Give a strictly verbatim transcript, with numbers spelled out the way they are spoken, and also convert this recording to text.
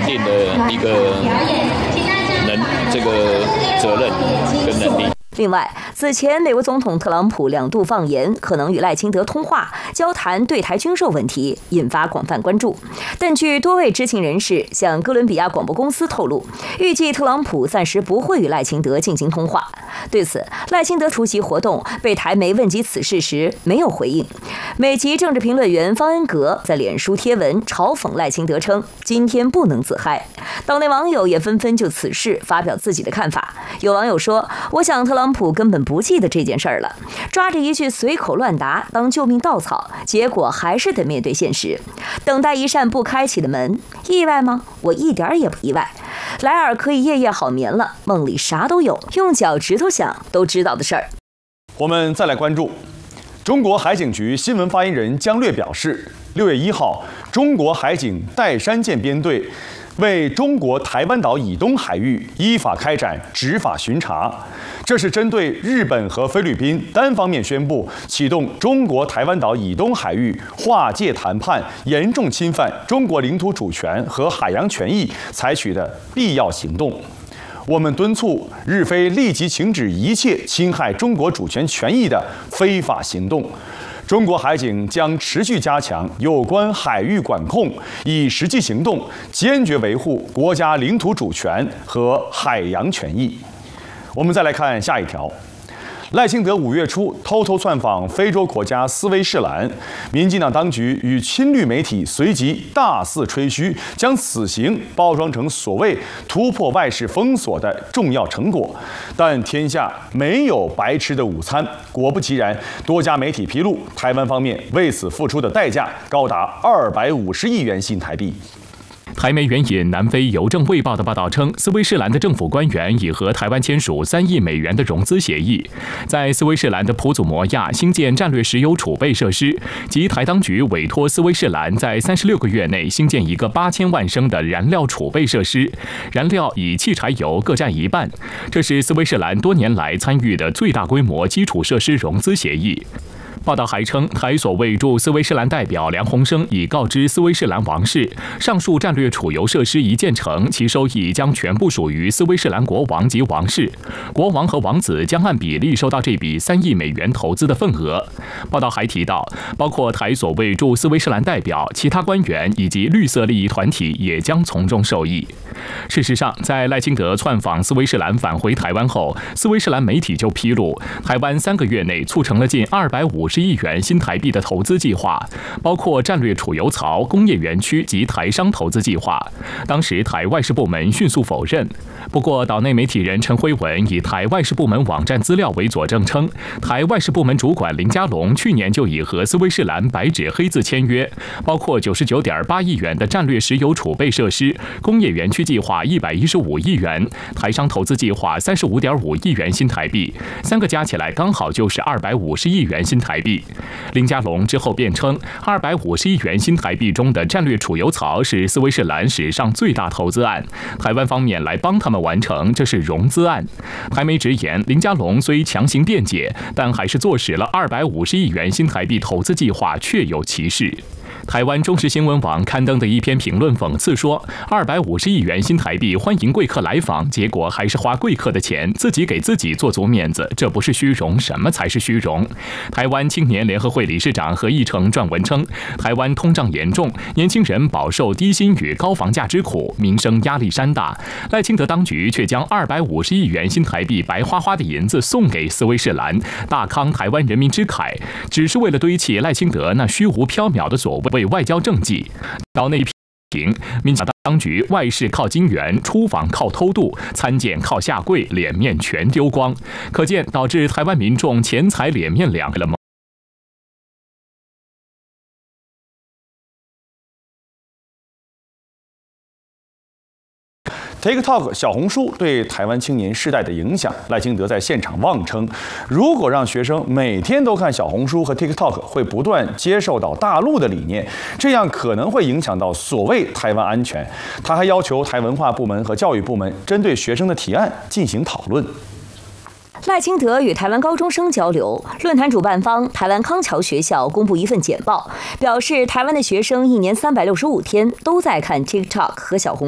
定的一个能这个责任跟能力。 另外，此前美国总统特朗普两度放言可能与赖清德通话，交谈对台军售问题，引发广泛关注。但据多位知情人士向哥伦比亚广播公司透露，预计特朗普暂时不会与赖清德进行通话。对此，赖清德出席活动被台媒问及此事时没有回应。美籍政治评论员方恩格在脸书贴文嘲讽赖清德称：“今天不能自嗨。”岛内网友也纷纷就此事发表自己的看法。有网友说：“我想特朗普根本不记得这件事儿了，抓着一句随口乱答当救命稻草，结果还是得面对现实，等待一扇不开启的门。意外吗？我一点也不意外。莱尔可以夜夜好眠了，梦里啥都有，用脚趾头想都知道的事儿。” 我们再来关注，中国海警局新闻发言人姜略表示，六月一号，中国海警岱山舰编队为中国台湾岛以东海域依法开展执法巡查，这是针对日本和菲律宾单方面宣布启动中国台湾岛以东海域划界谈判，严重侵犯中国领土主权和海洋权益采取的必要行动。我们敦促日菲立即停止一切侵害中国主权权益的非法行动。中国海警将持续加强有关海域管控，以实际行动坚决维护国家领土主权和海洋权益。我们再来看下一条。赖清德五月初偷偷窜访非洲国家斯威士兰，民进党当局与亲绿媒体随即大肆吹嘘，将此行包装成所谓突破外事封锁的重要成果。但天下没有白吃的午餐，果不其然，多家媒体披露，台湾方面为此付出的代价高达二百五十亿元新台币。 台媒援引南非邮政卫报的报道称，斯威士兰的政府官员已和台湾签署三亿美元的融资协议，在斯威士兰的普祖摩亚兴建战略石油储备设施，及台当局委托斯威士兰在三十六个月内兴建一个八千万升的燃料储备设施，燃料以汽柴油各占一半。这是斯威士兰多年来参与的最大规模基础设施融资协议。报道还称，台所谓驻斯威士兰代表梁鸿生已告知斯威士兰王室，上述战略储油设施一建成，其收益将全部属于斯威士兰国王及王室，国王和王子将按比例收到这笔三亿美元投资的份额。报道还提到，包括台所谓驻斯威士兰代表、其他官员以及绿色利益团体也将从中受益。事实上，在赖清德窜访斯威士兰返回台湾后，斯威士兰媒体就披露，台湾三个月内促成了近二百五十亿元新台币的投资计划，包括战略储油槽、工业园区及台商投资计划。当时台外事部门迅速否认。不过，岛内媒体人陈辉文以台外事部门网站资料为佐证称，台外事部门主管林佳龙去年就已和斯威士兰白纸黑字签约，包括九十九点八亿元的战略石油储备设施、工业园区计划一百一十五亿元、台商投资计划三十五点五亿元新台币，三个加起来刚好就是二百五十亿元新台币。林佳龙之后辩称，二百五十亿元新台币中的战略储油槽是斯威士兰史上最大投资案，台湾方面来帮他们完成，这是融资案。台媒直言，林佳龙虽强行辩解，但还是坐实了二百五十亿元新台币投资计划确有其事。台湾中时新闻网刊登的一篇评论讽刺说，二百五十亿元新台币欢迎贵客来访，结果还是花贵客的钱，自己给自己做足面子，这不是虚荣，什么才是虚荣？台湾青年联合会理事长何义成撰文称，台湾通胀严重，年轻人饱受低薪与高房价之苦，民生压力山大。赖清德当局却将二百五十亿元新台币白花花的银子送给斯威士兰，大慷台湾人民之慨，只是为了堆砌赖清德那虚无缥缈的所谓外交政绩。岛内评，民进党当局外事靠金援，出访靠偷渡，参见靠下跪，脸面全丢光，可见导致台湾民众钱财脸面两个了。 TikTok 小红书对台湾青年世代的影响，赖清德在现场妄称，如果让学生每天都看小红书和 TikTok， 会不断接受到大陆的理念，这样可能会影响到所谓台湾安全。他还要求台文化部门和教育部门针对学生的提案进行讨论。 赖清德与台湾高中生交流，论坛主办方台湾康桥学校公布一份简报，表示台湾的学生一年三百六十五天都在看 TikTok 和小红